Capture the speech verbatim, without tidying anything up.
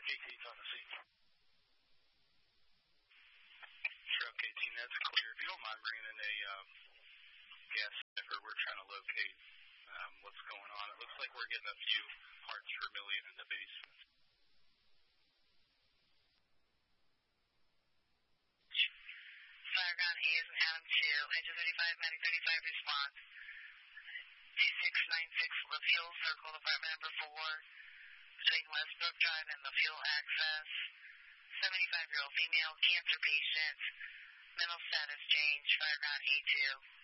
eighteen's on the scene. Truck eighteen, that's clear. If you don't mind bringing in a um, gas cipher, we're trying to locate um, what's going on. It looks like we're getting a few parts per million in the basement. Fireground A is an Adam two, engine thirty-five, medic thirty-five, response. D six nine six LaFuel, circle apartment number four, between Westbrook Drive and LaFuel Access. seventy-five-year-old female, cancer patient, mental status change, Fireground A two.